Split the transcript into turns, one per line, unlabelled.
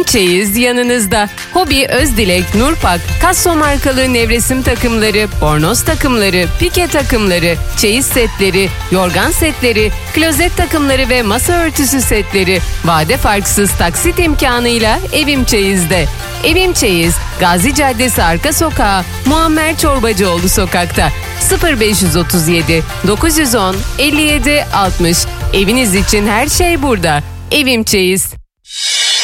Çeyiz yanınızda. Hobi, Özdilek, Nurpak, Kasso markalı nevresim takımları, bornoz takımları, pike takımları, çeyiz setleri, yorgan setleri, klozet takımları ve masa örtüsü setleri vade farksız taksit imkanıyla Evim Çeyiz'de. Evim Çeyiz, Gazi Caddesi arka sokağı, Muammer Çorbacıoğlu sokakta. 0537 910 57 60. Eviniz için her şey burada. Evim Çeyiz.